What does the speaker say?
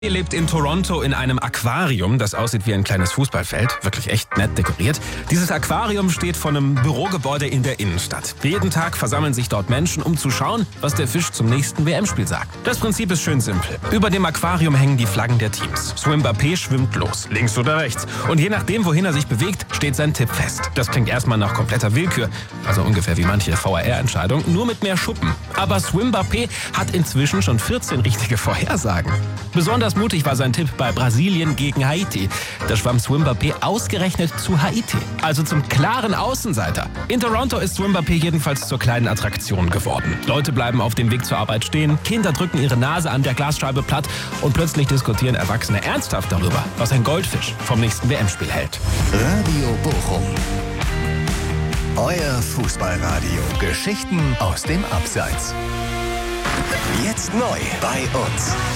Er lebt in Toronto in einem Aquarium, das aussieht wie ein kleines Fußballfeld. Wirklich echt nett dekoriert. Dieses Aquarium steht vor einem Bürogebäude in der Innenstadt. Jeden Tag versammeln sich dort Menschen, um zu schauen, was der Fisch zum nächsten WM-Spiel sagt. Das Prinzip ist schön simpel. Über dem Aquarium hängen die Flaggen der Teams. Mbappé schwimmt los, links oder rechts. Und je nachdem, wohin er sich bewegt, steht sein Tipp fest. Das klingt erstmal nach kompletter Willkür. Also ungefähr wie manche VAR-Entscheidung, nur mit mehr Schuppen. Aber Mbappé hat inzwischen schon 14 richtige Vorhersagen. Besonders mutig war sein Tipp bei Brasilien gegen Haiti. Da schwamm Mbappé ausgerechnet zu Haiti, also zum klaren Außenseiter. In Toronto ist Mbappé jedenfalls zur kleinen Attraktion geworden. Leute bleiben auf dem Weg zur Arbeit stehen, Kinder drücken ihre Nase an der Glasscheibe platt und plötzlich diskutieren Erwachsene ernsthaft darüber, was ein Goldfisch vom nächsten WM-Spiel hält. Radio Bochum. Euer Fußballradio. Geschichten aus dem Abseits. Jetzt neu bei uns.